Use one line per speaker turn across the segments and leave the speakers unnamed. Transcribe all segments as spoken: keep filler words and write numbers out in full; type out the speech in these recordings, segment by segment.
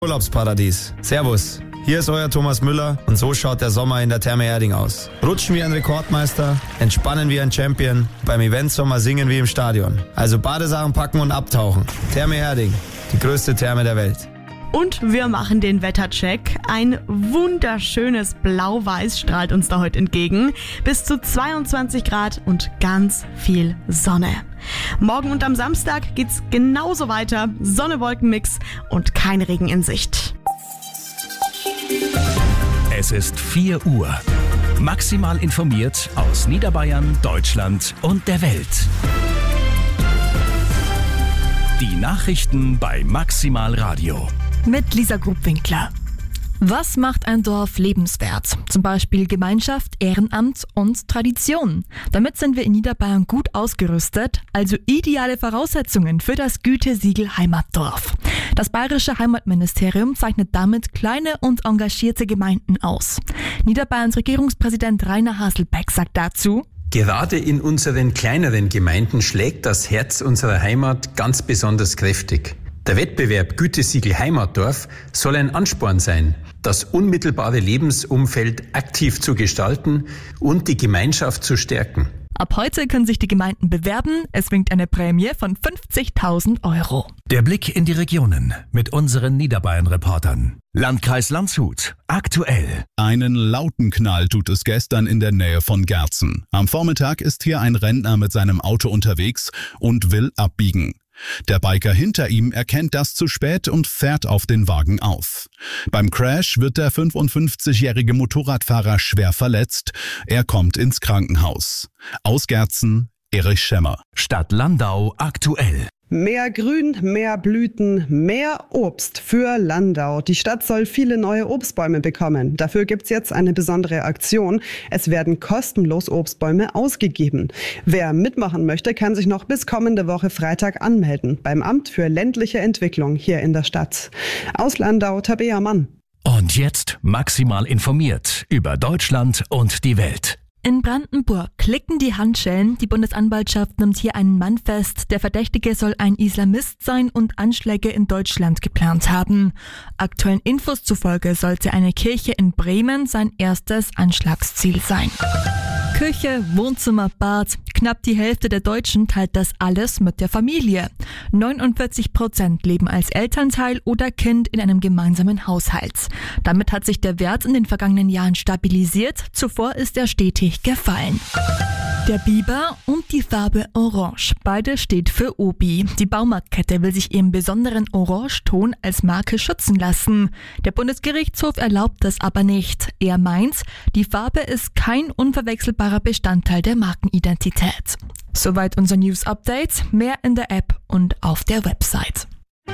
Urlaubsparadies. Servus. Hier ist euer Thomas Müller und so schaut der Sommer in der Therme Erding aus. Rutschen wie ein Rekordmeister, entspannen wie ein Champion, beim Eventsommer singen wie im Stadion. Also Badesachen packen und abtauchen. Therme Erding, die größte Therme der Welt.
Und wir machen den Wettercheck. Ein wunderschönes Blau-Weiß strahlt uns da heute entgegen. Bis zu zweiundzwanzig Grad und ganz viel Sonne. Morgen und am Samstag geht's genauso weiter. Sonne-Wolken-Mix und kein Regen in Sicht.
Es ist vier Uhr. Maximal informiert aus Niederbayern, Deutschland und der Welt. Die Nachrichten bei Maximal Radio.
Mit Lisa Grubwinkler. Was macht ein Dorf lebenswert? Zum Beispiel Gemeinschaft, Ehrenamt und Tradition. Damit sind wir in Niederbayern gut ausgerüstet, also ideale Voraussetzungen für das Gütesiegel Heimatdorf. Das Bayerische Heimatministerium zeichnet damit kleine und engagierte Gemeinden aus. Niederbayerns Regierungspräsident Rainer Haselbeck sagt dazu:
Gerade in unseren kleineren Gemeinden schlägt das Herz unserer Heimat ganz besonders kräftig. Der Wettbewerb Gütesiegel Heimatdorf soll ein Ansporn sein, das unmittelbare Lebensumfeld aktiv zu gestalten und die Gemeinschaft zu stärken.
Ab heute können sich die Gemeinden bewerben. Es winkt eine Prämie von fünfzigtausend Euro.
Der Blick in die Regionen mit unseren Niederbayern-Reportern. Landkreis Landshut. Aktuell.
Einen lauten Knall tut es gestern in der Nähe von Gärzen. Am Vormittag ist hier ein Rentner mit seinem Auto unterwegs und will abbiegen. Der Biker hinter ihm erkennt das zu spät und fährt auf den Wagen auf. Beim Crash wird der fünfundfünfzigjährige Motorradfahrer schwer verletzt. Er kommt ins Krankenhaus. Aus Gärzen, Erich Schemmer.
Stadt Landau aktuell.
Mehr Grün, mehr Blüten, mehr Obst für Landau. Die Stadt soll viele neue Obstbäume bekommen. Dafür gibt's jetzt eine besondere Aktion. Es werden kostenlos Obstbäume ausgegeben. Wer mitmachen möchte, kann sich noch bis kommende Woche Freitag anmelden. Beim Amt für ländliche Entwicklung hier in der Stadt. Aus Landau, Tabea Mann.
Und jetzt maximal informiert über Deutschland und die Welt.
In Brandenburg klicken die Handschellen. Die Bundesanwaltschaft nimmt hier einen Mann fest. Der Verdächtige soll ein Islamist sein und Anschläge in Deutschland geplant haben. Aktuellen Infos zufolge sollte eine Kirche in Bremen sein erstes Anschlagsziel sein. Küche, Wohnzimmer, Bad. Knapp die Hälfte der Deutschen teilt das alles mit der Familie. neunundvierzig Prozent leben als Elternteil oder Kind in einem gemeinsamen Haushalt. Damit hat sich der Wert in den vergangenen Jahren stabilisiert. Zuvor ist er stetig gefallen. Der Biber und die Farbe Orange. Beide steht für Obi. Die Baumarktkette will sich ihren besonderen Orangeton als Marke schützen lassen. Der Bundesgerichtshof erlaubt das aber nicht. Er meint, die Farbe ist kein unverwechselbarer Bestandteil der Markenidentität. Soweit unser News-Update. Mehr in der App und auf der Website.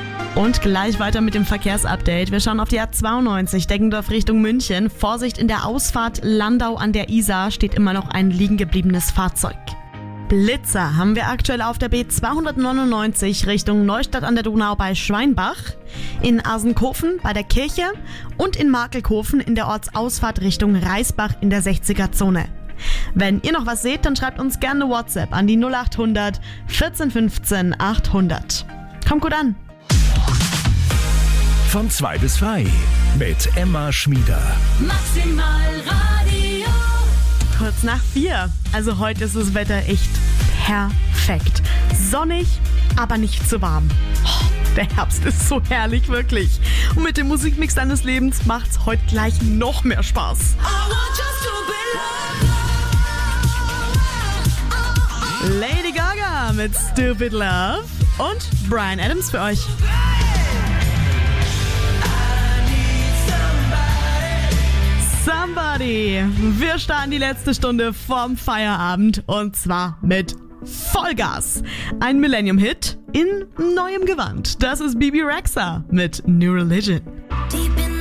Und gleich weiter mit dem Verkehrsupdate. Wir schauen auf die A zweiundneunzig, Deggendorf Richtung München. Vorsicht, in der Ausfahrt Landau an der Isar steht immer noch ein liegen gebliebenes Fahrzeug. Blitzer haben wir aktuell auf der B zweihundertneunundneunzig Richtung Neustadt an der Donau bei Schweinbach, in Asenkofen bei der Kirche und in Markelkofen in der Ortsausfahrt Richtung Reisbach in der sechziger-Zone. Wenn ihr noch was seht, dann schreibt uns gerne eine WhatsApp an die null acht hundert vierzehn fünfzehn achthundert. Kommt gut an!
Von zwei bis drei mit Emma Schmieder.
Maximal Radio.
Kurz nach vier. Also heute ist das Wetter echt perfekt. Sonnig, aber nicht zu warm. Oh, der Herbst ist so herrlich, wirklich. Und mit dem Musikmix deines Lebens macht's heute gleich noch mehr Spaß.
I want just to be loved.
Lady Gaga mit Stupid Love und Bryan Adams für euch. Somebody. Wir starten die letzte Stunde vorm Feierabend und zwar mit Vollgas. Ein Millennium-Hit in neuem Gewand. Das ist Bibi Rexha mit New Religion.